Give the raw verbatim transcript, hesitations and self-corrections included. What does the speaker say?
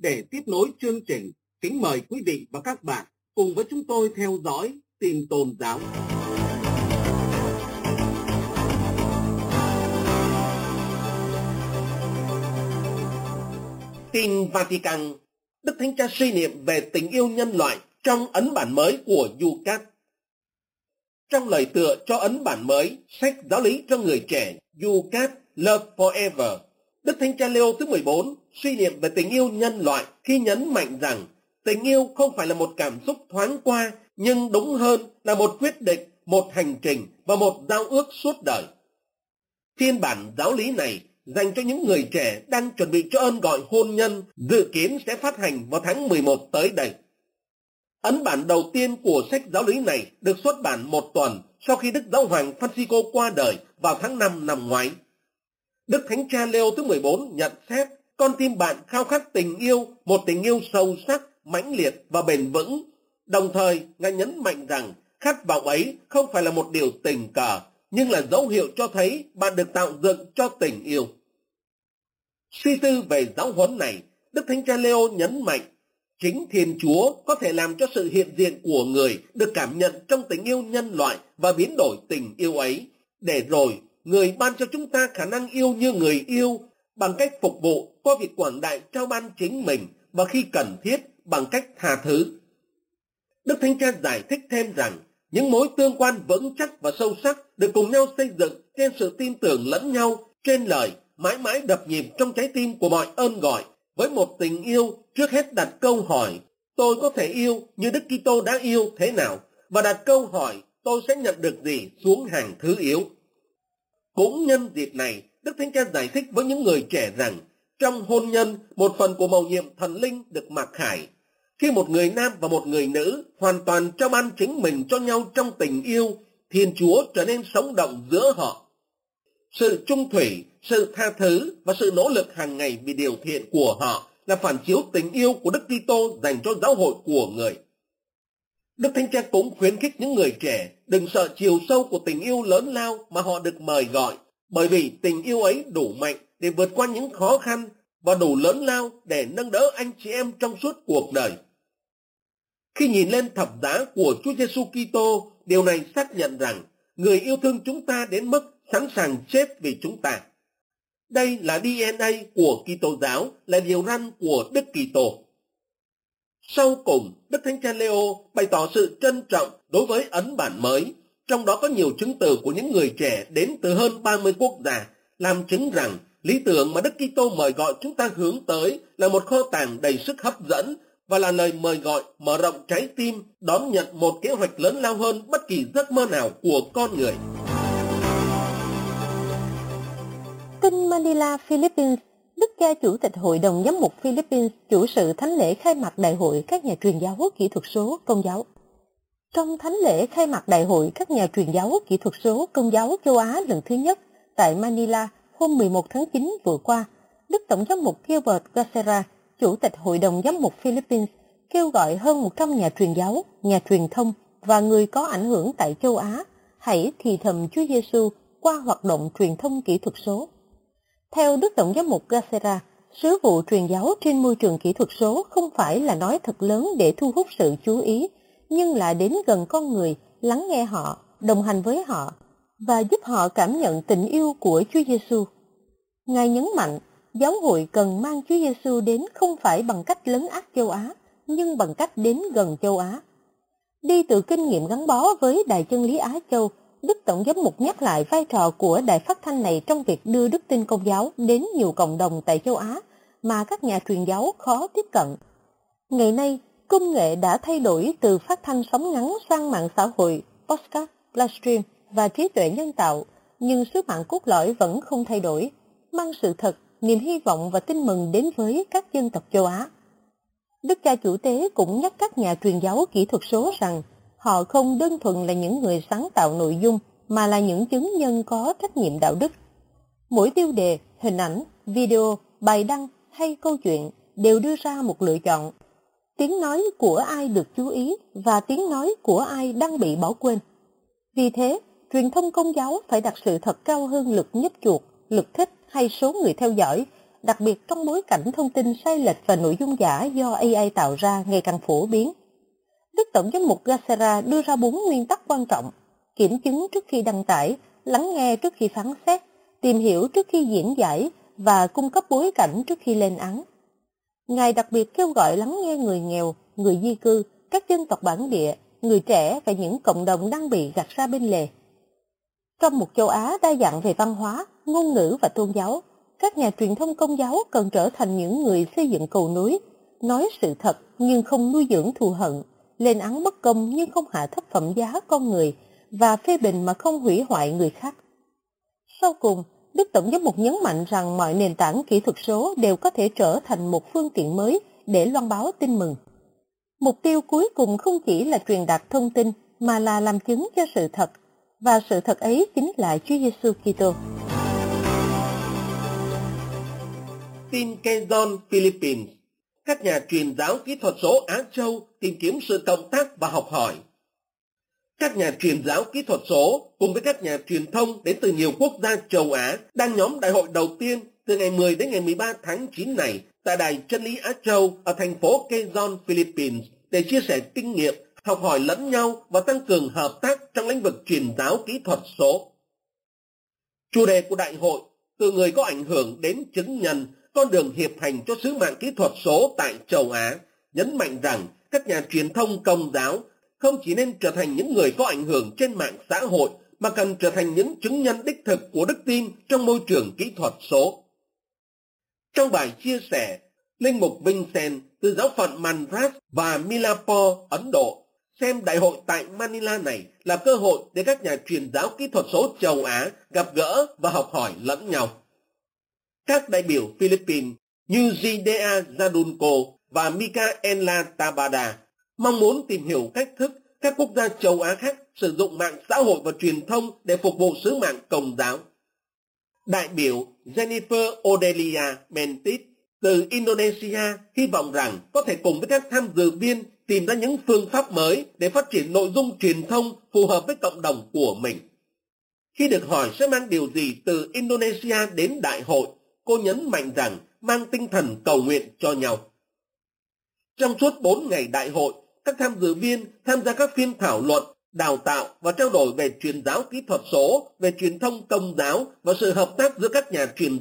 Để tiếp nối chương trình, kính mời quý vị và các bạn cùng với chúng tôi theo dõi tin tôn giáo. Tin Vatican. Đức Thánh Cha suy niệm về tình yêu nhân loại trong ấn bản mới của Yucat. Trong lời tựa cho ấn bản mới, sách giáo lý cho người trẻ Yucat Love Forever, Đức Thánh Cha Leo thứ mười bốn suy niệm về tình yêu nhân loại khi nhấn mạnh rằng tình yêu không phải là một cảm xúc thoáng qua, nhưng đúng hơn là một quyết định, một hành trình và một giao ước suốt đời. Phiên bản giáo lý này dành cho những người trẻ đang chuẩn bị cho ơn gọi hôn nhân, dự kiến sẽ phát hành vào tháng mười một tới đây. Ấn bản đầu tiên của sách giáo lý này được xuất bản một tuần sau khi Đức Giáo hoàng Francisco qua đời vào tháng năm năm ngoái. Đức Thánh Cha Leo thứ mười bốn nhận xét con tim bạn khao khát tình yêu, một tình yêu sâu sắc, mãnh liệt và bền vững. Đồng thời, Ngài nhấn mạnh rằng khát vọng ấy không phải là một điều tình cờ, nhưng là dấu hiệu cho thấy bạn được tạo dựng cho tình yêu. Suy tư về giáo huấn này, Đức Thánh Cha Leo nhấn mạnh chính Thiên Chúa có thể làm cho sự hiện diện của người được cảm nhận trong tình yêu nhân loại và biến đổi tình yêu ấy, để rồi người ban cho chúng ta khả năng yêu như người yêu bằng cách phục vụ qua việc quảng đại trao ban chính mình và khi cần thiết bằng cách tha thứ. Đức Thánh Cha giải thích thêm rằng những mối tương quan vững chắc và sâu sắc được cùng nhau xây dựng trên sự tin tưởng lẫn nhau, trên lời mãi mãi đập nhịp trong trái tim của mọi ơn gọi, với một tình yêu trước hết đặt câu hỏi tôi có thể yêu như Đức Kitô đã yêu thế nào, và đặt câu hỏi tôi sẽ nhận được gì xuống hàng thứ yếu. Cũng nhân dịp này, Đức Thánh Cha giải thích với những người trẻ rằng trong hôn nhân, một phần của mầu nhiệm thần linh được mặc khải. Khi một người nam và một người nữ hoàn toàn trao ban chính mình cho nhau trong tình yêu, Thiên Chúa trở nên sống động giữa họ. Sự trung thủy, sự tha thứ và sự nỗ lực hàng ngày vì điều thiện của họ là phản chiếu tình yêu của Đức Kitô dành cho giáo hội của người. Đức Thánh Cha cũng khuyến khích những người trẻ đừng sợ chiều sâu của tình yêu lớn lao mà họ được mời gọi, bởi vì tình yêu ấy đủ mạnh để vượt qua những khó khăn và đủ lớn lao để nâng đỡ anh chị em trong suốt cuộc đời. Khi nhìn lên thập giá của Chúa Giêsu Kitô, điều này xác nhận rằng người yêu thương chúng ta đến mức sẵn sàng chết vì chúng ta. Đây là đê en a của Kitô giáo, là điều răn của Đức Kitô. Sau cùng, Đức Thánh Cha Leo bày tỏ sự trân trọng đối với ấn bản mới, trong đó có nhiều chứng từ của những người trẻ đến từ hơn ba mươi quốc gia, làm chứng rằng lý tưởng mà Đức Kitô mời gọi chúng ta hướng tới là một kho tàng đầy sức hấp dẫn và là lời mời gọi mở rộng trái tim, đón nhận một kế hoạch lớn lao hơn bất kỳ giấc mơ nào của con người. Tin Manila, Philippines. Đức cha Chủ tịch Hội đồng Giám mục Philippines chủ sự thánh lễ khai mạc Đại hội các nhà truyền giáo kỹ thuật số Công giáo. Trong thánh lễ khai mạc Đại hội các nhà truyền giáo kỹ thuật số Công giáo châu Á lần thứ nhất tại Manila hôm mười một tháng chín vừa qua, Đức Tổng giám mục Gilbert Gacera, Chủ tịch Hội đồng Giám mục Philippines, kêu gọi hơn một trăm nhà truyền giáo, nhà truyền thông và người có ảnh hưởng tại châu Á hãy thì thầm Chúa Giêsu qua hoạt động truyền thông kỹ thuật số. Theo Đức Tổng giám mục Gacera, sứ vụ truyền giáo trên môi trường kỹ thuật số không phải là nói thật lớn để thu hút sự chú ý, nhưng là đến gần con người, lắng nghe họ, đồng hành với họ và giúp họ cảm nhận tình yêu của Chúa Giêsu. Ngài nhấn mạnh, giáo hội cần mang Chúa Giêsu đến không phải bằng cách lấn át châu Á, nhưng bằng cách đến gần châu Á. Đi từ kinh nghiệm gắn bó với Đài Chân lý Á Châu, Đức Tổng giám mục nhắc lại vai trò của đài phát thanh này trong việc đưa đức tin Công giáo đến nhiều cộng đồng tại châu Á mà các nhà truyền giáo khó tiếp cận. Ngày nay, công nghệ đã thay đổi từ phát thanh sóng ngắn sang mạng xã hội, podcast, livestream và trí tuệ nhân tạo, nhưng sứ mạng cốt lõi vẫn không thay đổi, mang sự thật, niềm hy vọng và tin mừng đến với các dân tộc châu Á. Đức cha chủ tế cũng nhắc các nhà truyền giáo kỹ thuật số rằng họ không đơn thuần là những người sáng tạo nội dung, mà là những chứng nhân có trách nhiệm đạo đức. Mỗi tiêu đề, hình ảnh, video, bài đăng hay câu chuyện đều đưa ra một lựa chọn. Tiếng nói của ai được chú ý và tiếng nói của ai đang bị bỏ quên. Vì thế, truyền thông Công giáo phải đặt sự thật cao hơn lực nhấp chuột, lực thích hay số người theo dõi, đặc biệt trong bối cảnh thông tin sai lệch và nội dung giả do a i tạo ra ngày càng phổ biến. Đức Tổng giám mục Gacera đưa ra bốn nguyên tắc quan trọng: kiểm chứng trước khi đăng tải, lắng nghe trước khi phán xét, tìm hiểu trước khi diễn giải và cung cấp bối cảnh trước khi lên án. Ngài đặc biệt kêu gọi lắng nghe người nghèo, người di cư, các dân tộc bản địa, người trẻ và những cộng đồng đang bị gạt ra bên lề. Trong một châu Á đa dạng về văn hóa, ngôn ngữ và tôn giáo, các nhà truyền thông công giáo cần trở thành những người xây dựng cầu nối, nói sự thật nhưng không nuôi dưỡng thù hận, lên án bất công nhưng không hạ thấp phẩm giá con người và phê bình mà không hủy hoại người khác. Sau cùng, Đức Tổng giám mục nhấn mạnh rằng mọi nền tảng kỹ thuật số đều có thể trở thành một phương tiện mới để loan báo tin mừng. Mục tiêu cuối cùng không chỉ là truyền đạt thông tin mà là làm chứng cho sự thật, và sự thật ấy chính là Chúa Giêsu Kitô. Tin Quezon, Philippines. Các nhà truyền giáo kỹ thuật số Á Châu tìm kiếm sự cộng tác và học hỏi. Các nhà truyền giáo kỹ thuật số cùng với các nhà truyền thông đến từ nhiều quốc gia châu Á đang nhóm đại hội đầu tiên từ ngày mười đến ngày mười ba tháng chín này tại Đài Chân lý Á Châu ở thành phố Quezon, Philippines để chia sẻ kinh nghiệm, học hỏi lẫn nhau và tăng cường hợp tác trong lĩnh vực truyền giáo kỹ thuật số. Chủ đề của đại hội, từ người có ảnh hưởng đến chứng nhân, con đường hiệp hành cho sứ mạng kỹ thuật số tại châu Á, nhấn mạnh rằng các nhà truyền thông công giáo không chỉ nên trở thành những người có ảnh hưởng trên mạng xã hội, mà cần trở thành những chứng nhân đích thực của đức tin trong môi trường kỹ thuật số. Trong bài chia sẻ, Linh mục Vincent từ giáo phận Madras và Milapore, Ấn Độ, xem đại hội tại Manila này là cơ hội để các nhà truyền giáo kỹ thuật số châu Á gặp gỡ và học hỏi lẫn nhau. Các đại biểu Philippines như Zidea Zadunko và Micaela Tabada mong muốn tìm hiểu cách thức các quốc gia châu Á khác sử dụng mạng xã hội và truyền thông để phục vụ sứ mạng công giáo. Đại biểu Jennifer Odelia Mentit từ Indonesia hy vọng rằng có thể cùng với các tham dự viên tìm ra những phương pháp mới để phát triển nội dung truyền thông phù hợp với cộng đồng của mình. Khi được hỏi sẽ mang điều gì từ Indonesia đến đại hội, cô nhấn mạnh rằng mang tinh thần cầu nguyện cho nhau. Trong suốt bốn ngày đại hội, các tham dự viên tham gia các phiên thảo luận, đào tạo và trao đổi về truyền giáo kỹ thuật số, về truyền thông công giáo và sự hợp tác giữa các nhà truyền